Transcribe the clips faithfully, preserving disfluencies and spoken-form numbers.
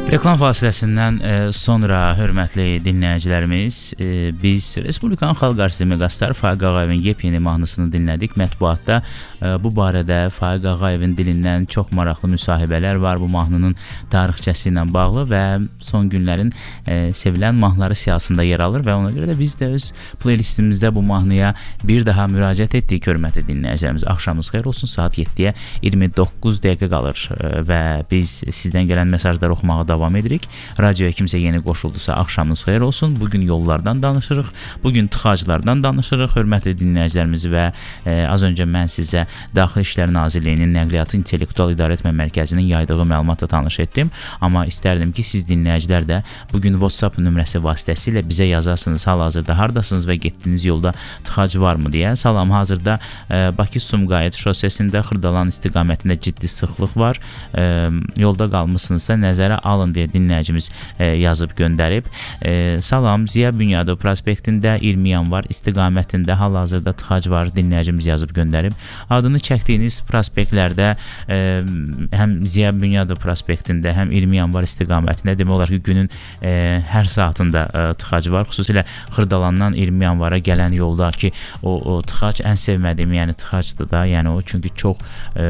Reklam fasiləsindən e, sonra hörmətli dinləyicilərimiz, e, biz Respublikanın Xalq Artisti Megastar Faiq Ağayevin yepyeni mahnısını dinlədik. Mətbuatda e, bu barədə Faiq Ağayevin dilindən çox maraqlı müsahibələr var bu mahnının tarixçəsi ilə bağlı və son günlərin e, sevilən mahnıları siyahısında yer alır və ona görə də biz də öz playlistimizdə bu mahnıya bir daha müraciət etdik. Hörmətli dinləyicilərimiz, axşamınız xeyir olsun. Saat yeddiyə iyirmi doqquz dəqiqə qalır e, və biz sizdən gələn mesajları oxumağa davam edirik. Radioya kimsə yeni qoşuldusa axşamınız xeyir olsun. Bugün yollardan danışırıq. Bugün tıxaclardan danışırıq. Hörmətli dinləyicilərimiz və e, az öncə mən sizə Daxili İşlər Nazirliyinin Nəqliyyatı İntellektual İdarəetmə Mərkəzinin yaydığı məlumatla tanış etdim. Amma istərdim ki, siz dinləyicilər də bugün WhatsApp nömrəsi vasitəsilə bizə yazarsınız. Hal-hazırda hardasınız və getdiyiniz yolda tıxac varmı deyə. Salam, hazırda e, Bakı-Sumqayıt şosesində Xırdalan istiqamətində ciddi sıxlıq var. E, yolda qalmışsınızsa nəzərə alın deyə dinləyicimiz e, yazıb göndərib. E, salam, Ziya Bünyadov prospektində iyirmi yanvar istiqamətində hal-hazırda tıxac var, dinləyicimiz yazıb göndərib. Adını çəkdiyiniz prospektlərdə e, həm Ziya Bünyadov prospektində, həm iyirmi yanvar istiqamətində demək olar ki, günün e, hər saatında e, tıxac var. Xüsusilə Xırdalandan iyirmi yanvara gələn yolda ki, o, o tıxac ən sevmədiyim, yəni tıxacdır da, yəni o çünki çox e,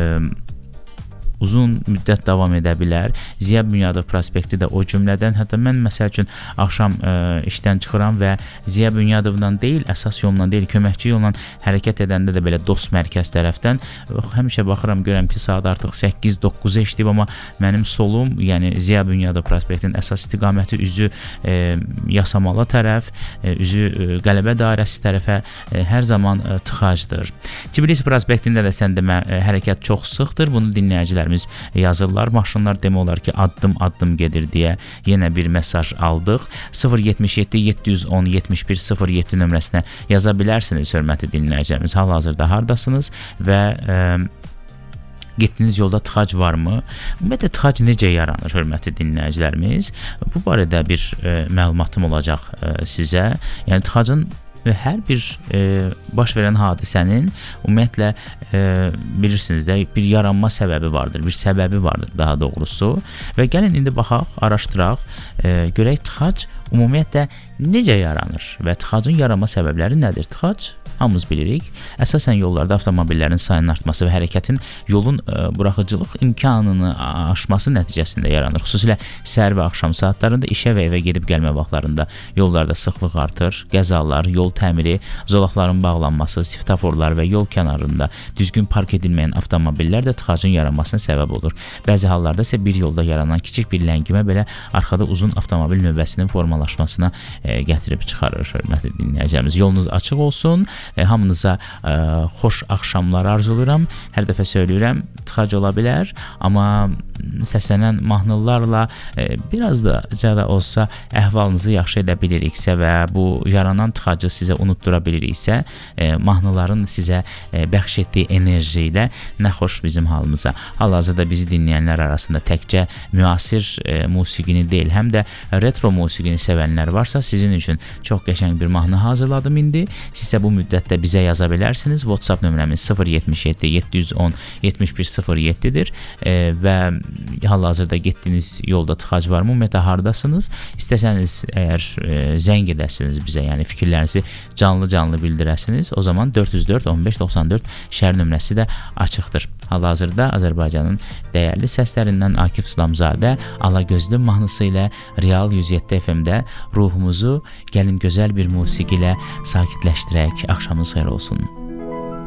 uzun müddət davam edə bilər. Ziya Bünyadov prospekti də o cümlədən. Hətta mən məsəl üçün axşam ə, işdən çıxıram və Ziya Bünyadovdan deyil, əsas yolla deyil, köməkçi yolla hərəkət edəndə də belə Dost mərkəz tərəfdən həmişə baxıram, görəm ki, saat artıq səkkiz doqquzu işləyib, amma mənim solum, yəni Ziya Bünyadov prospektinin əsas istiqaməti üzü ə, Yasamala tərəf, ə, üzü ə, Qələbə dairəsi tərəfə ə, hər zaman ə, tıxacdır. Tbilisi prospektində də sən demə ə, hərəkət çox sıxdır. Bunu dinləyicilərimiz yazırlar. Maşınlar demək olar ki, addım-addım gedir deyə yenə bir mesaj aldıq. sıfır yetmiş yeddi yeddi yüz on yetmiş bir sıfır yeddi nömrəsinə yaza bilərsiniz, hörmətli dinləyicilərimiz. Hal-hazırda hardasınız və ə, getdiyiniz yolda tıxac varmı? Ümumiyyətlə, tıxac necə yaranır, hörmətli dinləyicilərimiz? Bu barədə bir ə, məlumatım olacaq ə, sizə. Yəni, tıxacın və hər bir e, baş verən hadisənin ümumiyyətlə e, bilirsiniz də bir yaranma səbəbi vardır, bir səbəbi vardır daha doğrusu və gəlin indi baxaq, araşdıraq, e, görək tıxac ümumiyyətlə necə yaranır və tıxacın yaranma səbəbləri nədir? Tıxac hamımız bilirik, əsasən yollarda avtomobillərin sayının artması və hərəkətin yolun ə, buraxıcılıq imkanını aşması nəticəsində yaranır. Xüsusilə səhər və axşam saatlarında işə və evə gedib gəlmə vaxtlarında yollarda sıxlıq artır, qəzalar, yol təmiri, zolaqların bağlanması, svetoforlar və yol kənarında düzgün park edilməyən avtomobillər də tıxacın yaranmasına səbəb olur. Bəzi hallarda isə bir yolda yaranan kiçik bir ləngimə belə arxada uzun avtomobil növbəsinin formalaşmasına ə, gətirib çıxarır, hörmətli dinləyicilərimiz. Yolunuz açıq olsun. E, hamınıza e, xoş axşamlar arzulayıram. Hər dəfə söyləyirəm, tıxac ola bilər, amma səslənən mahnılarla e, biraz da da olsa əhvalınızı yaxşı edə biliriksə və bu yaranan tıxacı sizə unutdura biliriksə, e, mahnıların sizə e, bəxş etdiyi enerji ilə nə xoş bizim halımıza. Hal-hazırda bizi dinləyənlər arasında təkcə müasir e, musiqini deyil, həm də retro musiqini sevənlər varsa, sizin üçün çox qəşəng bir mahnı hazırladım indi. Sizsə bu müddətdə bizə yaza bilərsiniz. WhatsApp nömrəmiz sıfır yetmiş yeddi yeddi yüz on yetmiş bir sıfır yeddidir e, və hal-hazırda getdiyiniz yolda tıxac varmı? Ümumiyyətlə, hardasınız? İstəsəniz əgər e, zəng edəsiniz bizə, yəni fikirlərinizi canlı-canlı bildirəsiniz, o zaman dörd yüz dörd on beş doxsan dörd şəhər nömrəsi də açıqdır. Hal-hazırda Azərbaycanın dəyərli səslərindən Akif İslamzadə Alagözlü mahnısı ilə Real yüz yeddi F M-də ruhumuzu gəlin gözəl bir musiqi ilə sakitləşdirək. Axşamınız xeyir olsun.